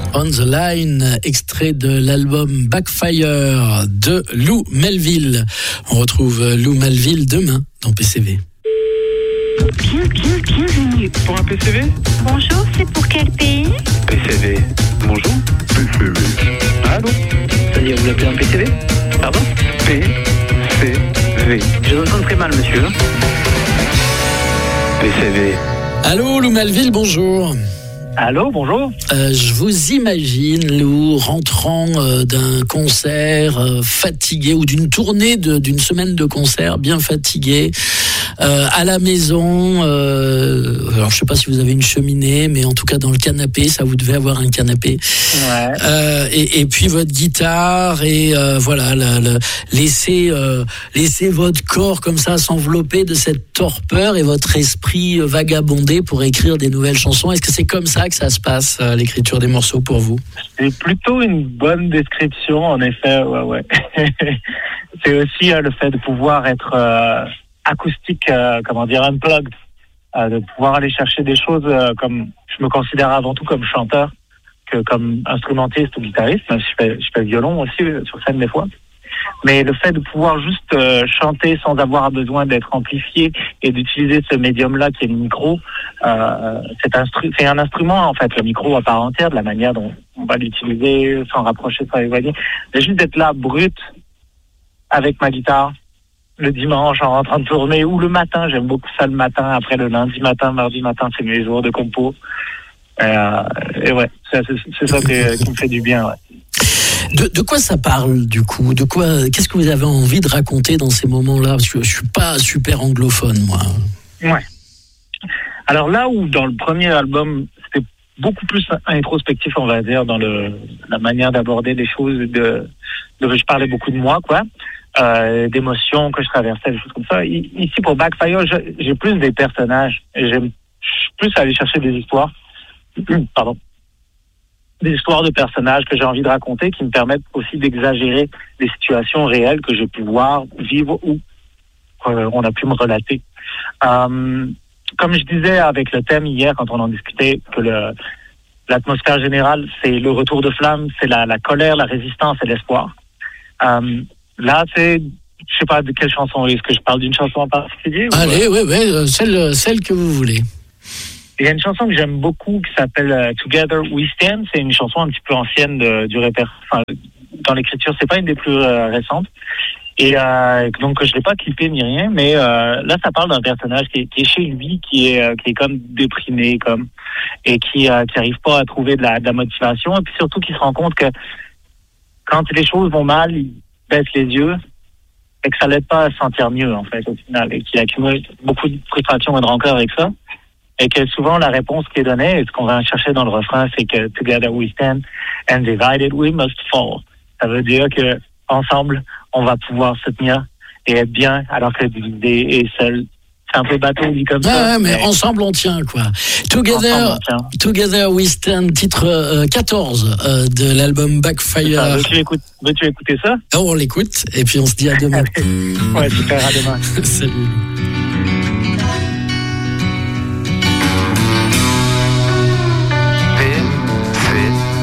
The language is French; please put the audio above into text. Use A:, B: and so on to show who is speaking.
A: On the Line, extrait de l'album Backfire de Lou Melville. On retrouve Lou Melville demain dans PCV.
B: Bienvenue.
C: Pour un PCV ?
B: Bonjour, c'est pour quel pays ?
C: PCV. Bonjour. PCV. Allô ?
D: C'est-à-dire, vous appelez un PCV ? Pardon ?
C: PCV.
D: Je vous entends très mal, monsieur.
C: PCV.
A: Allô Lou Melville, bonjour.
D: Allô, bonjour.
A: Je vous imagine, Lou, rentrant d'un concert fatigué ou d'une tournée d'une semaine de concert bien fatigué, à la maison. Alors, je sais pas si vous avez une cheminée, mais en tout cas dans le canapé, ça vous devait avoir un canapé.
D: Ouais.
A: Et puis votre guitare et voilà, laissez votre corps comme ça s'envelopper de cette torpeur et votre esprit vagabonder pour écrire des nouvelles chansons. Est-ce que c'est comme ça que ça se passe, l'écriture des morceaux pour vous?
D: C'est plutôt une bonne description, en effet, ouais. C'est aussi le fait de pouvoir être acoustique, unplugged, de pouvoir aller chercher des choses comme, je me considère avant tout comme chanteur, que comme instrumentiste ou guitariste, même si je fais le violon aussi sur scène des fois. Mais le fait de pouvoir juste chanter sans avoir besoin d'être amplifié et d'utiliser ce médium-là qui est le micro, c'est un instrument en fait, le micro à part entière, de la manière dont on va l'utiliser, sans rapprocher, sans éloigner. Mais juste d'être là, brut, avec ma guitare, le dimanche en train de tourner, ou le matin, j'aime beaucoup ça le matin, après le lundi matin, mardi matin, c'est mes jours de compo. Et ouais, c'est ça qui me fait du bien, ouais.
A: De quoi ça parle du coup ? Qu'est-ce que vous avez envie de raconter dans ces moments-là ? Parce que je suis pas super anglophone, moi.
D: Ouais. Alors là où dans le premier album, c'était beaucoup plus introspectif, on va dire, dans la manière d'aborder les choses, je parlais beaucoup de moi, quoi, d'émotions que je traversais, des choses comme ça. Ici pour Backfire, j'ai plus des personnages et j'aime plus aller chercher des histoires. Pardon. Des histoires de personnages que j'ai envie de raconter qui me permettent aussi d'exagérer des situations réelles que j'ai pu voir, vivre ou on a pu me relater. Comme je disais avec le thème hier quand on en discutait, que l'atmosphère générale, c'est le retour de flamme, c'est la colère, la résistance et l'espoir. Là, je sais pas de quelle chanson. Est-ce que je parle d'une chanson en particulier?
A: Allez, ouais, celle que vous voulez.
D: Il y a une chanson que j'aime beaucoup qui s'appelle Together We Stand. C'est une chanson un petit peu ancienne du répertoire. Dans l'écriture, c'est pas une des plus récentes. Et donc je l'ai pas clippé ni rien, mais là ça parle d'un personnage qui est chez lui, qui est comme déprimé, et qui arrive pas à trouver de la motivation, et puis surtout qui se rend compte que quand les choses vont mal, il baisse les yeux et que ça l'aide pas à se sentir mieux en fait au final, et qu'il accumule beaucoup de frustration et de rancœur avec ça. Et que souvent, la réponse qui est donnée, et ce qu'on va chercher dans le refrain, c'est que « Together we stand, and divided we must fall ». Ça veut dire que ensemble, on va pouvoir se tenir et être bien, alors que divisé et seul, c'est un peu bateau dit comme ça.
A: Ouais, mais ensemble on tient, quoi. Together we stand, titre 14 de l'album Backfire.
D: Veux-tu écouter ça?
A: On l'écoute, et puis on se dit à demain.
D: Ouais, super, à demain.
A: Salut.